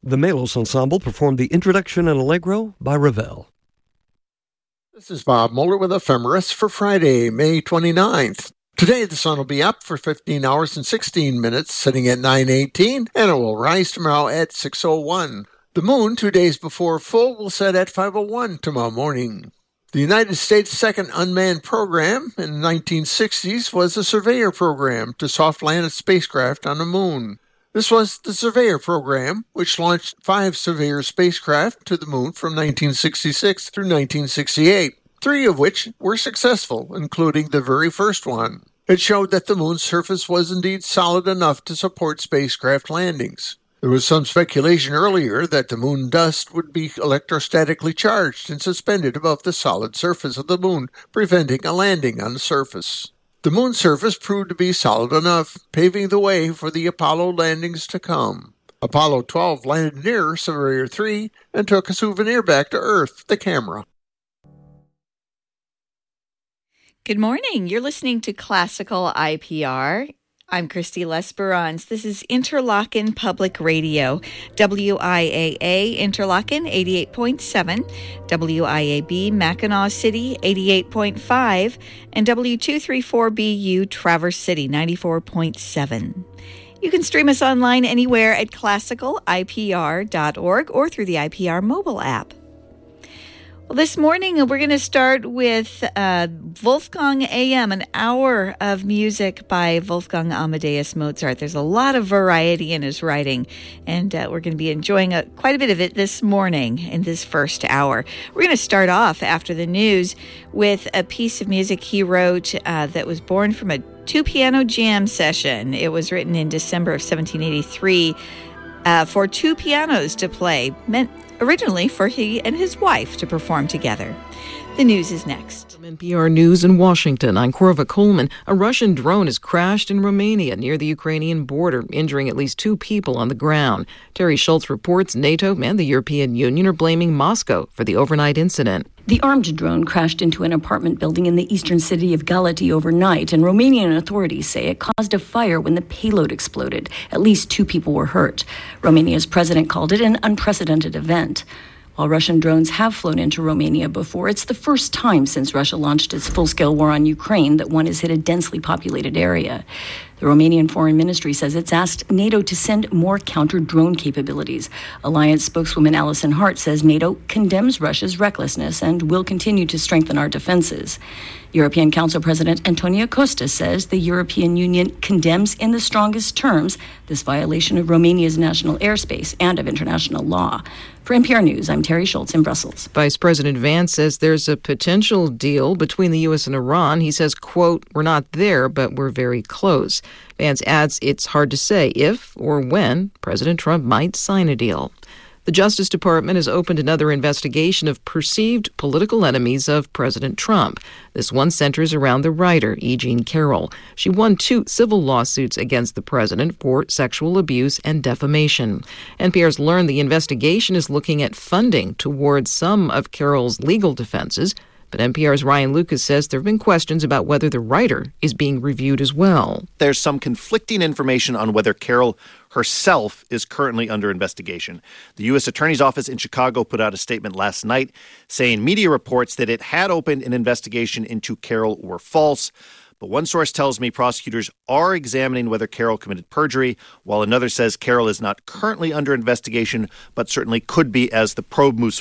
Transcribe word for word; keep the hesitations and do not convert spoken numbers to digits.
The Melos Ensemble performed the introduction and Allegro by Ravel. This is Bob Moeller with Ephemeris for Friday, May twenty-ninth. Today the sun will be up for fifteen hours and sixteen minutes, sitting at nine eighteen, and it will rise tomorrow at six oh one. The moon, two days before full, will set at five oh one tomorrow morning. The United States' second unmanned program in the nineteen sixties was the Surveyor program to soft-land a spacecraft on the moon. This was the Surveyor program, which launched five Surveyor spacecraft to the moon from nineteen sixty-six through nineteen sixty-eight, three of which were successful, including the very first one. It showed that the moon's surface was indeed solid enough to support spacecraft landings. There was some speculation earlier that the moon dust would be electrostatically charged and suspended above the solid surface of the moon, preventing a landing on the surface. The moon's surface proved to be solid enough, paving the way for the Apollo landings to come. Apollo twelve landed near Surveyor three and took a souvenir back to Earth, the camera. Good morning. You're listening to Classical I P R. I'm Christy Lesperance. This is Interlochen Public Radio, W I A A Interlochen eighty-eight point seven, W I A B Mackinac City eighty-eight point five, and W two thirty-four B U Traverse City ninety-four point seven. You can stream us online anywhere at classical I P R dot org or through the I P R mobile app. Well, this morning we're going to start with uh, Wolfgang A M, an hour of music by Wolfgang Amadeus Mozart. There's a lot of variety in his writing, and uh, we're going to be enjoying a, quite a bit of it this morning in this first hour. We're going to start off after the news with a piece of music he wrote uh, that was born from a two-piano jam session. It was written in December of seventeen eighty-three uh, for two pianos to play, meant originally for he and his wife to perform together. The news is next. From N P R News in Washington, I'm Korva Coleman. A Russian drone has crashed in Romania near the Ukrainian border, injuring at least two people on the ground. Terry Schultz reports NATO and the European Union are blaming Moscow for the overnight incident. The armed drone crashed into an apartment building in the eastern city of Galati overnight, and Romanian authorities say it caused a fire when the payload exploded. At least two people were hurt. Romania's president called it an unprecedented event. While Russian drones have flown into Romania before, it's the first time since Russia launched its full-scale war on Ukraine that one has hit a densely populated area. The Romanian Foreign Ministry says it's asked NATO to send more counter-drone capabilities. Alliance spokeswoman Alison Hart says NATO condemns Russia's recklessness and will continue to strengthen our defenses. European Council President Antonio Costa says the European Union condemns in the strongest terms this violation of Romania's national airspace and of international law. For N P R News, I'm Terry Schultz in Brussels. Vice President Vance says there's a potential deal between the U S and Iran. He says, quote, "We're not there, but we're very close." Vance adds it's hard to say if or when President Trump might sign a deal. The Justice Department has opened another investigation of perceived political enemies of President Trump. This one centers around the writer, E. Jean Carroll. She won two civil lawsuits against the president for sexual abuse and defamation. N P R's learned the investigation is looking at funding towards some of Carroll's legal defenses. But N P R's Ryan Lucas says there have been questions about whether the writer is being reviewed as well. There's some conflicting information on whether Carroll herself is currently under investigation. The U S Attorney's Office in Chicago put out a statement last night saying media reports that it had opened an investigation into Carroll were false. But one source tells me prosecutors are examining whether Carroll committed perjury, while another says Carroll is not currently under investigation, but certainly could be as the probe moves